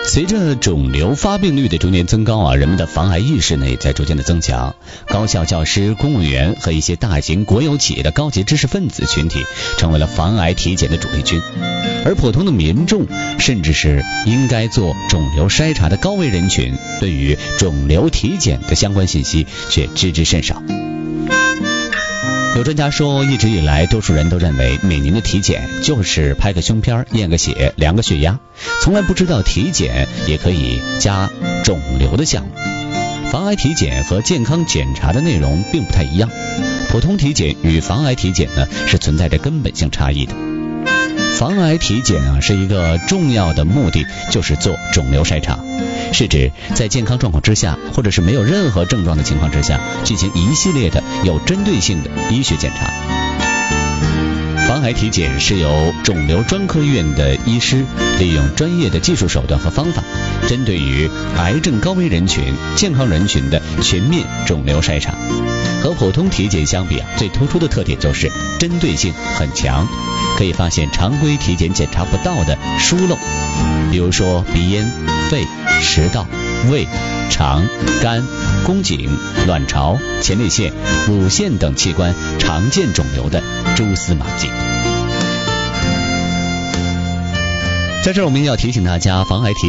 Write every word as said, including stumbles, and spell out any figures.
随着肿瘤发病率的逐年增高啊，人们的防癌意识呢也在逐渐的增强。高校教师、公务员和一些大型国有企业的高级知识分子群体成为了防癌体检的主力军，而普通的民众，甚至是应该做肿瘤筛查的高危人群，对于肿瘤体检的相关信息却知之甚少。有专家说，一直以来多数人都认为每年的体检就是拍个胸片、验个血、量个血压，从来不知道体检也可以加肿瘤的项目。防癌体检和健康检查的内容并不太一样，普通体检与防癌体检呢是存在着根本性差异的。防癌体检啊是一个重要的目的就是做肿瘤筛查，是指在健康状况之下或者是没有任何症状的情况之下进行一系列的有针对性的医学检查。防癌体检是由肿瘤专科医院的医师利用专业的技术手段和方法，针对于癌症高危人群、健康人群的全面肿瘤筛查。和普通体检相比啊，最突出的特点就是针对性很强，可以发现常规体检检查不到的疏漏，比如说鼻咽、肺、食道、胃、肠、肝、宫颈、卵巢、前列腺、乳腺等器官常见肿瘤的蛛丝马迹。在这儿我们要提醒大家，防癌体